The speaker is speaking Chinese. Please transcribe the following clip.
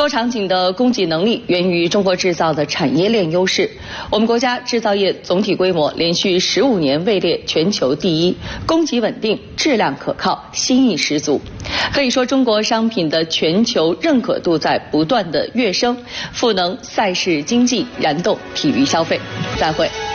多场景的供给能力源于中国制造的产业链优势。我们国家制造业总体规模连续15年位列全球第一，供给稳定，质量可靠，新意十足。可以说，中国商品的全球认可度在不断的跃升，赋能赛事经济，燃动体育消费。再会。